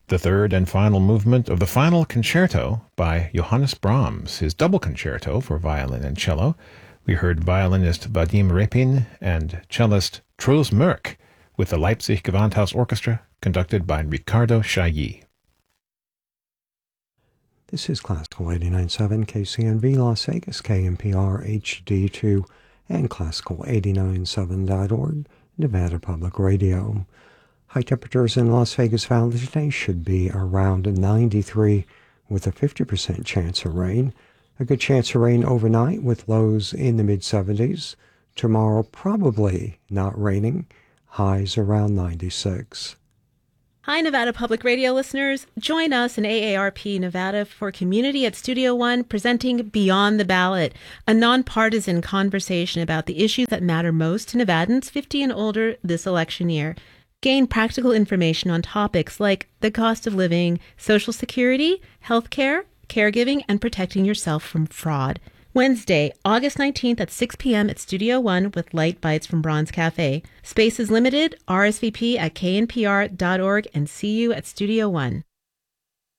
the third and final movement of the Final Concerto by Johannes Brahms, his double concerto for violin and cello. We heard violinist Vadim Repin and cellist Truls Mørk with the Leipzig Gewandhaus Orchestra, conducted by Ricardo Chailly. This is Classical 89.7 KCNV Las Vegas, KNPR HD2, and Classical897.org, Nevada Public Radio. High temperatures in Las Vegas Valley today should be around 93 with a 50% chance of rain. A good chance of rain overnight with lows in the mid-70s. Tomorrow probably not raining, highs around 96. Hi, Nevada Public Radio listeners. Join us in AARP Nevada for Community at Studio One presenting Beyond the Ballot, a nonpartisan conversation about the issues that matter most to Nevadans 50 and older this election year. Gain practical information on topics like the cost of living, Social Security, healthcare, caregiving, and protecting yourself from fraud. Wednesday, August 19th at 6 p.m. at Studio One with Light Bites from Bronze Cafe. Space is limited. RSVP at knpr.org and see you at Studio One.